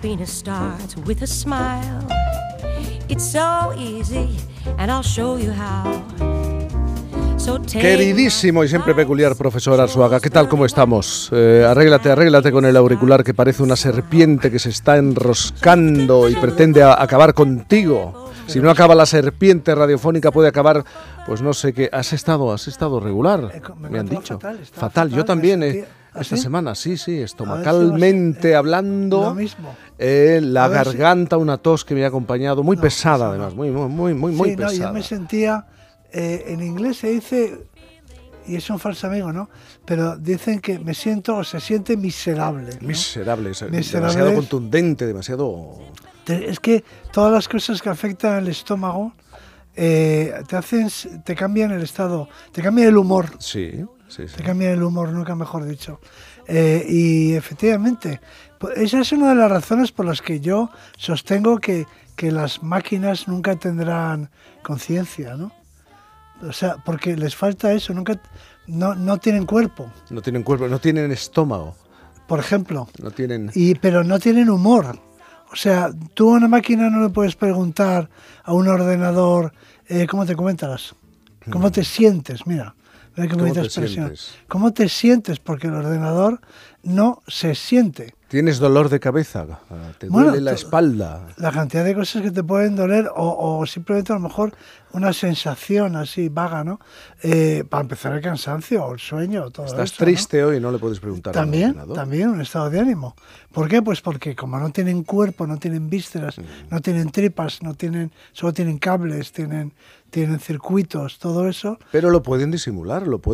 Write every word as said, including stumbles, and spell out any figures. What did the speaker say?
Happiness starts with a smile. It's so easy, and I'll show you how. So Queridísimo y siempre peculiar profesor Arzuaga, ¿qué tal? ¿Cómo estamos? Eh, arréglate, arréglate con el auricular que parece una serpiente que se está enroscando y pretende a, acabar contigo. Si no acaba la serpiente radiofónica puede acabar, pues no sé qué. ¿Has estado, has estado regular? Me han dicho. Fatal, fatal. Yo también, eh, esta ¿sí? semana, sí, sí, estomacalmente si hablando. Lo mismo. Eh, la ver, garganta, si... una tos que me ha acompañado, muy no, pesada además, muy, muy, muy, muy, muy sí, pesada. No, yo me sentía, eh, en inglés se dice, y es un falso amigo, ¿no? Pero dicen que me siento, o se siente miserable, ¿no? Miserable, miserable demasiado es, contundente, demasiado... Es que todas las cosas que afectan al estómago eh, te hacen, te cambian el estado, te cambian el humor. Sí, sí, sí. Te cambian el humor, nunca mejor dicho. Eh, y efectivamente, esa es una de las razones por las que yo sostengo que, que las máquinas nunca tendrán conciencia, ¿no? O sea, porque les falta eso, nunca, no, no tienen cuerpo. No tienen cuerpo, no tienen estómago. Por ejemplo. No tienen... Y, pero no tienen humor. O sea, tú a una máquina no le puedes preguntar a un ordenador eh, ¿cómo te comentas? ¿Cómo te sientes? Mira, mira qué bonita expresión. Sientes? ¿Cómo te sientes? Porque el ordenador no se siente. ¿Tienes dolor de cabeza? ¿Te duele bueno, la espalda? La cantidad de cosas que te pueden doler o, o simplemente a lo mejor una sensación así vaga, ¿no? Eh, para empezar el cansancio o el sueño, todo Estás eso, triste ¿no? hoy y no le puedes preguntar También, al ordenador. También un estado de ánimo. ¿Por qué? Pues porque como no tienen cuerpo, no tienen vísceras, mm. no tienen tripas, no tienen, solo tienen cables, tienen, tienen circuitos, todo eso. Pero lo pueden disimular, lo pueden